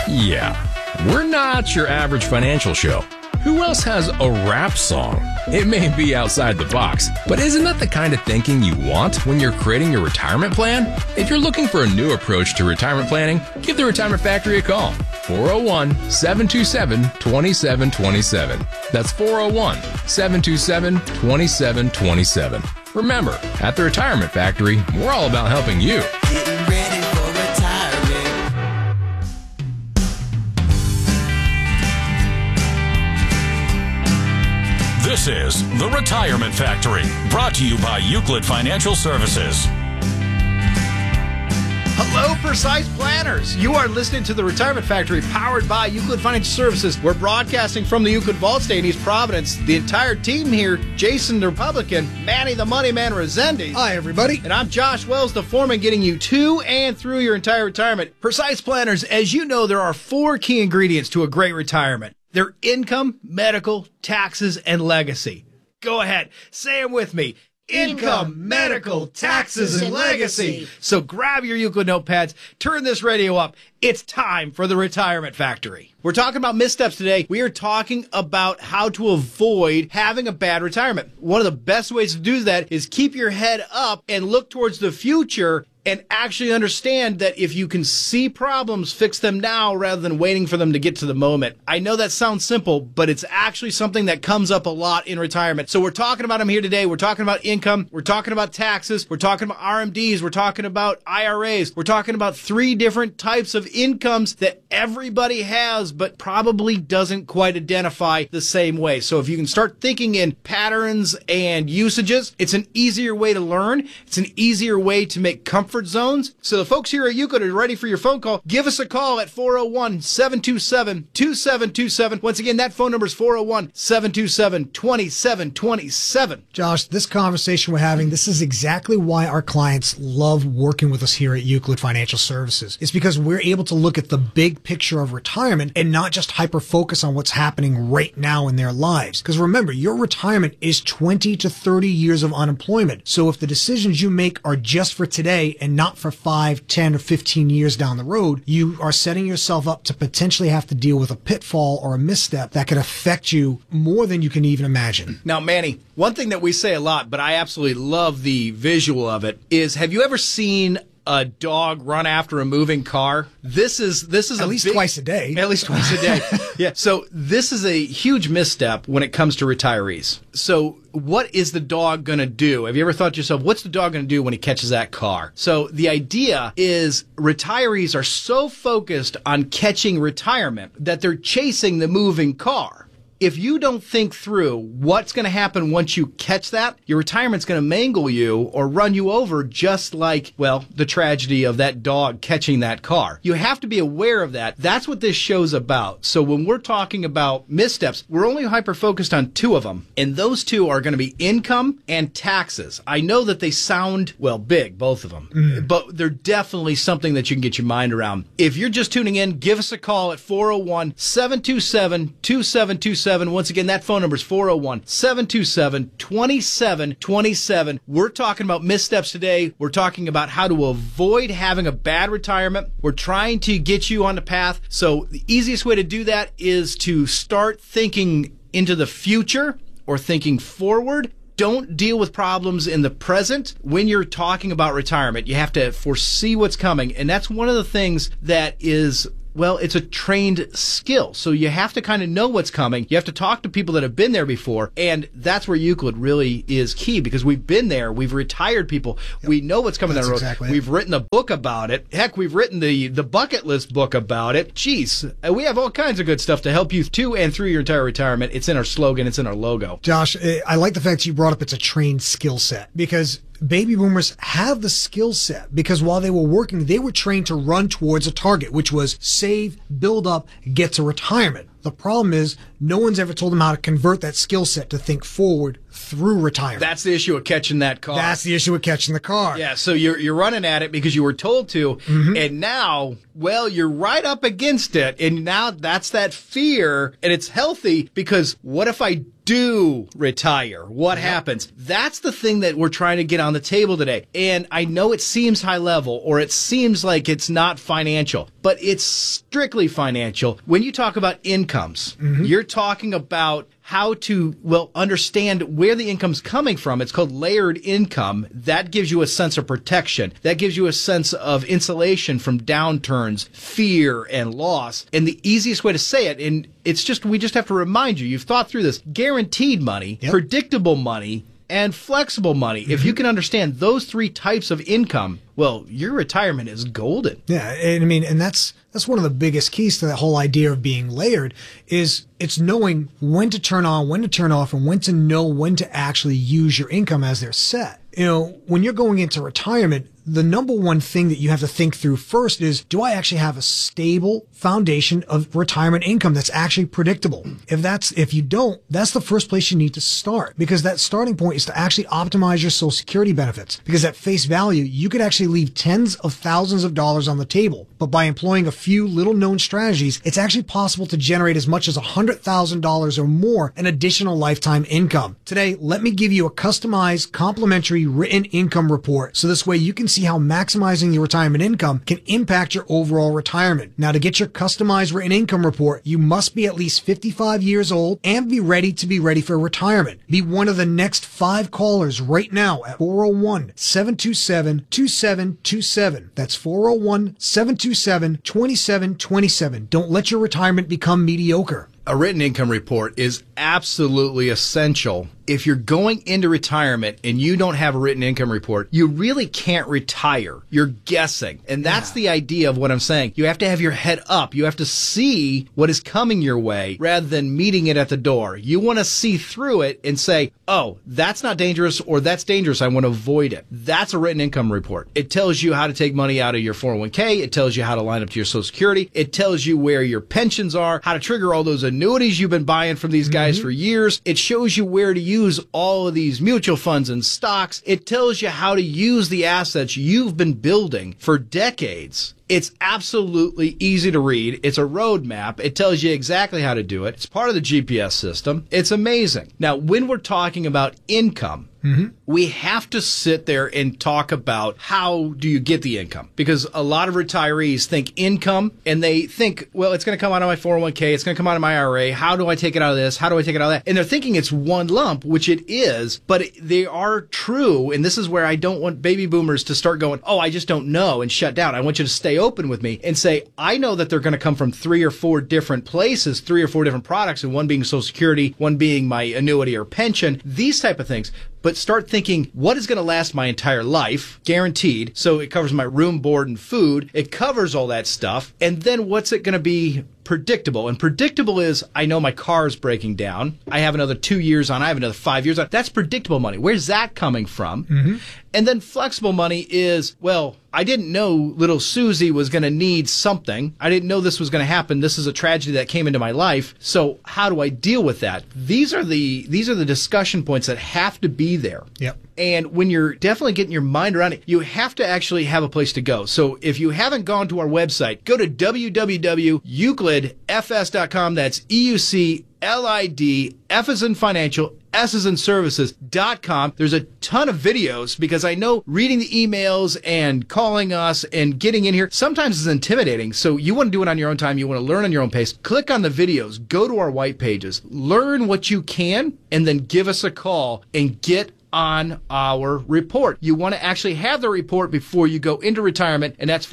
Yeah, we're not your average financial show. Who else has a rap song? It may be outside the box, but isn't that the kind of thinking you want when you're creating your retirement plan? If you're looking for a new approach to retirement planning, give the Retirement Factory a call. 401-727-2727. That's 401-727-2727. Remember, at the Retirement Factory, we're all about helping you. Getting ready for retirement. This is The Retirement Factory, brought to you by Euclid Financial Services. Hello, Precise Planners. You are listening to The Retirement Factory, powered by Euclid Financial Services. We're broadcasting from the Euclid Vault State in East Providence. The entire team here, Jason the Republican, Manny the Money Man Resendiz. Hi, everybody. And I'm Josh Wells, the foreman, getting you to and through your entire retirement. Precise Planners, as you know, there are 4 key ingredients to a great retirement. They're income, medical, taxes, and legacy. Go ahead, say them with me. Income, medical, taxes, and legacy. So grab your Euclid notepads, turn this radio up. It's time for the Retirement Factory. We're talking about missteps today. We are talking about how to avoid having a bad retirement. One of the best ways to do that is keep your head up and look towards the future and actually understand that if you can see problems, fix them now rather than waiting for them to get to the moment. I know that sounds simple, but it's actually something that comes up a lot in retirement. So we're talking about them here today. We're talking about income. We're talking about taxes. We're talking about RMDs. We're talking about IRAs. We're talking about 3 different types of incomes that everybody has, but probably doesn't quite identify the same way. So if you can start thinking in patterns and usages, it's an easier way to learn. It's an easier way to make comfort zones. So the folks here at Euclid are ready for your phone call. Give us a call at 401-727-2727. Once again, that phone number is 401-727-2727. Josh, this conversation we're having, this is exactly why our clients love working with us here at Euclid Financial Services. It's because we're able to look at the big picture of retirement and not just hyper-focus on what's happening right now in their lives. Because remember, your retirement is 20 to 30 years of unemployment. So if the decisions you make are just for today and not for 5, 10, or 15 years down the road, you are setting yourself up to potentially have to deal with a pitfall or a misstep that could affect you more than you can even imagine. Now, Manny, one thing that we say a lot, but I absolutely love the visual of it, is have you ever seen a dog run after a moving car? This is at least twice a day. At least twice a day. Yeah. So this is a huge misstep when it comes to retirees. So what is the dog going to do? Have you ever thought to yourself, what's the dog going to do when he catches that car? So the idea is retirees are so focused on catching retirement that they're chasing the moving car. If you don't think through what's going to happen once you catch that, your retirement's going to mangle you or run you over, just like, well, the tragedy of that dog catching that car. You have to be aware of that. That's what this show's about. So when we're talking about missteps, we're only hyper-focused on 2 of them, and those 2 are going to be income and taxes. I know that they sound, well, big, both of them, but they're definitely something that you can get your mind around. If you're just tuning in, give us a call at 401-727-2727. Once again, that phone number is 401-727-2727. We're talking about missteps today. We're talking about how to avoid having a bad retirement. We're trying to get you on the path. So the easiest way to do that is to start thinking into the future or thinking forward. Don't deal with problems in the present when you're talking about retirement. You have to foresee what's coming. And that's one of the things that is, well, it's a trained skill. So you have to kind of know what's coming. You have to talk to people that have been there before. And that's where Euclid really is key, because we've been there. We've retired people. Yep. We know what's coming down the road. Exactly. We've written a book about it. Heck, we've written the bucket list book about it. Jeez, we have all kinds of good stuff to help you to and through your entire retirement. It's in our slogan. It's in our logo. Josh, I like the fact that you brought up it's a trained skill set, because baby boomers have the skill set, because while they were working, they were trained to run towards a target, which was save, build up, get to retirement. The problem is no one's ever told them how to convert that skill set to think forward, through retirement. That's the issue of catching that car. That's the issue with catching the car. Yeah, so you're running at it because you were told to, and now, well, you're right up against it, and now that's that fear, and it's healthy because what if I do retire? What happens? That's the thing that we're trying to get on the table today. And I know it seems high level or it seems like it's not financial, but it's strictly financial. When you talk about incomes, you're talking about how to, well, understand where the income's coming from. It's called layered income. That gives you a sense of protection. That gives you a sense of insulation from downturns, fear, and loss. And the easiest way to say it, and it's just, we just have to remind you, you've thought through this, guaranteed money, predictable money, and flexible money. If you can understand those three types of income, well, your retirement is golden. Yeah, and I mean, and that's one of the biggest keys to that whole idea of being layered is it's knowing when to turn on, when to turn off, and when to know when to actually use your income as they're set. You know, when you're going into retirement, the number one thing that you have to think through first is, do I actually have a stable foundation of retirement income that's actually predictable? If you don't, that's the first place you need to start, because that starting point is to actually optimize your Social Security benefits. Because at face value, you could actually leave tens of thousands of dollars on the table. But by employing a few little known strategies, it's actually possible to generate as much as $100,000 or more in additional lifetime income. Today, let me give you a customized, complimentary written income report, so this way you can see how maximizing your retirement income can impact your overall retirement. Now, to get your customized written income report, you must be at least 55 years old and be ready for retirement. Be one of the next 5 callers right now at 401-727-2727. That's 401-727-2727. Don't let your retirement become mediocre. A written income report is absolutely essential. If you're going into retirement and you don't have a written income report, you really can't retire. You're guessing. And that's the idea of what I'm saying. You have to have your head up. You have to see what is coming your way rather than meeting it at the door. You want to see through it and say, oh, that's not dangerous, or that's dangerous. I want to avoid it. That's a written income report. It tells you how to take money out of your 401k. It tells you how to line up to your Social Security. It tells you where your pensions are, how to trigger all those annuities you've been buying from these guys for years. It shows you where to use all of these mutual funds and stocks. It tells you how to use the assets you've been building for decades. It's absolutely easy to read. It's a roadmap. It tells you exactly how to do it. It's part of the GPS system. It's amazing. Now, when we're talking about income, we have to sit there and talk about how do you get the income? Because a lot of retirees think income and they think, well, it's going to come out of my 401k. It's going to come out of my IRA. How do I take it out of this? How do I take it out of that? And they're thinking it's one lump, which it is, but they are true. And this is where I don't want baby boomers to start going, oh, I just don't know, and shut down. I want you to stay open with me and say, I know that they're going to come from 3 or 4 different places, 3 or 4 different products, and one being Social Security, one being my annuity or pension, these type of things. But start thinking, what is going to last my entire life, guaranteed? So it covers my room, board, and food. It covers all that stuff. And then what's it going to be predictable? And predictable is, I know my car is breaking down. I have another 2 years on. I have another 5 years on. That's predictable money. Where's that coming from? And then flexible money is, well, I didn't know little Susie was going to need something. I didn't know this was going to happen. This is a tragedy that came into my life. So how do I deal with that? These are the discussion points that have to be there. Yep. And when you're definitely getting your mind around it, you have to actually have a place to go. So if you haven't gone to our website, go to www.euclidfs.com. That's EUCLID, F as in financial, S as in services.com. There's a ton of videos, because I know reading the emails and calling us and getting in here sometimes is intimidating. So you want to do it on your own time. You want to learn on your own pace. Click on the videos. Go to our white pages. Learn what you can, and then give us a call and get on our report. You want to actually have the report before you go into retirement, and that's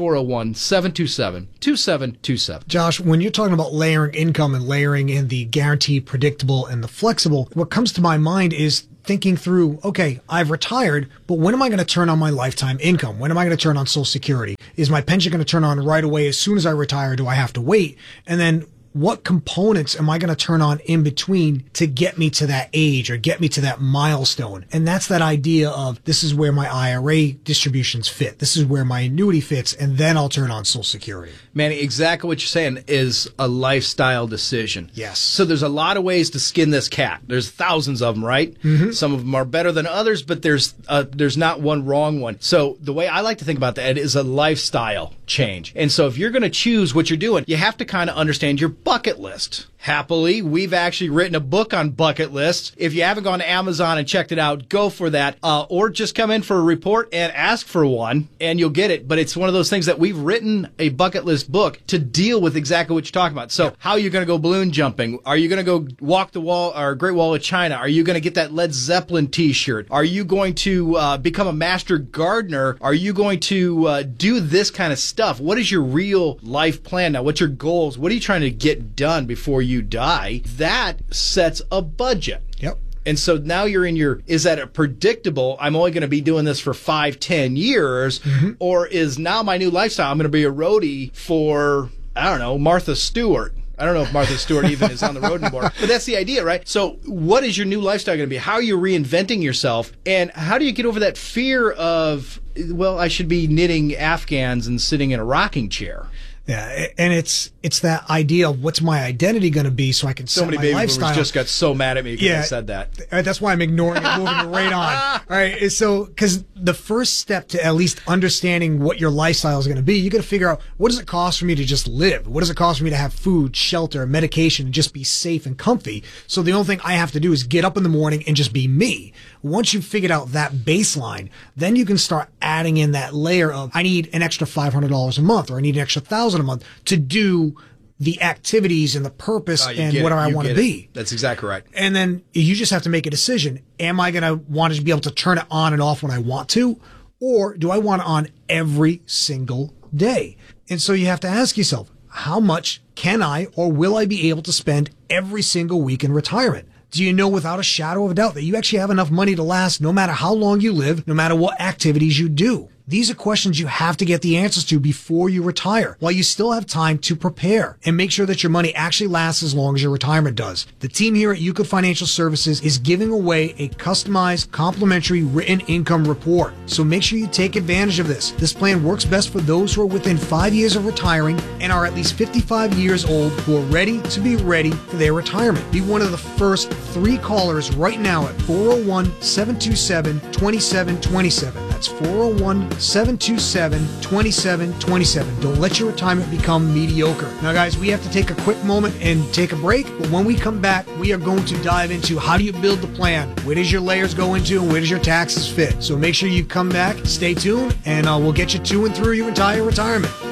401-727-2727. Josh, when you're talking about layering income and layering in the guaranteed, predictable, and the flexible, what comes to my mind is thinking through, okay, I've retired, but when am I going to turn on my lifetime income? When am I going to turn on Social Security? Is my pension going to turn on right away as soon as I retire? Do I have to wait? And then what components am I going to turn on in between to get me to that age or get me to that milestone? And that's that idea of, this is where my IRA distributions fit. This is where my annuity fits, and then I'll turn on Social Security. Manny, exactly what you're saying is a lifestyle decision. Yes. So there's a lot of ways to skin this cat. There's thousands of them, right? Mm-hmm. Some of them are better than others, but there's not one wrong one. So the way I like to think about that is a lifestyle change. And so if you're going to choose what you're doing, you have to kind of understand your bucket list. Happily, we've actually written a book on bucket lists. If you haven't gone to Amazon and checked it out, go for that. Or just come in for a report and ask for one, and you'll get it. But it's one of those things that we've written a bucket list book to deal with exactly what you're talking about. So how are you going to go balloon jumping? Are you going to go walk the wall or Great Wall of China? Are you going to get that Led Zeppelin t-shirt? Are you going to become a master gardener? Are you going to do this kind of stuff? What is your real life plan now? What's your goals? What are you trying to get done before you die? That sets a budget. Yep. And so now you're in is that a predictable, I'm only going to be doing this for 5-10 years, or is now my new lifestyle, I'm going to be a roadie for, I don't know, Martha Stewart. I don't know if Martha Stewart even is on the road anymore, but that's the idea, right? So what is your new lifestyle going to be? How are you reinventing yourself? And how do you get over that fear of, well, I should be knitting Afghans and sitting in a rocking chair? Yeah, and it's that idea of what's my identity going to be so I can set So many my baby lifestyle. boomers just got so mad at me because I said that. That's why I'm ignoring it, moving it right on. All right, so because the first step to at least understanding what your lifestyle is going to be, you got to figure out, what does it cost for me to just live? What does it cost for me to have food, shelter, medication, and just be safe and comfy? So the only thing I have to do is get up in the morning and just be me. Once you've figured out that baseline, then you can start adding in that layer of, I need an extra $500 a month, or I need an extra $1,000 a month to do the activities and the purpose and whatever I want to be. That's exactly right. And then you just have to make a decision. Am I going to want to be able to turn it on and off when I want to? Or do I want it on every single day? And so you have to ask yourself, how much can I or will I be able to spend every single week in retirement? Do you know without a shadow of a doubt that you actually have enough money to last no matter how long you live, no matter what activities you do? These are questions you have to get the answers to before you retire, while you still have time to prepare and make sure that your money actually lasts as long as your retirement does. The team here at Euclid Financial Services is giving away a customized, complimentary written income report. So make sure you take advantage of this. This plan works best for those who are within 5 years of retiring and are at least 55 years old who are ready to be ready for their retirement. Be one of the first 3 callers right now at 401-727-2727. That's 401-727-2727. Don't let your retirement become mediocre. Now, guys, we have to take a quick moment and take a break. But when we come back, we are going to dive into how do you build the plan? Where does your layers go into and where does your taxes fit? So make sure you come back, stay tuned, and we'll get you to and through your entire retirement.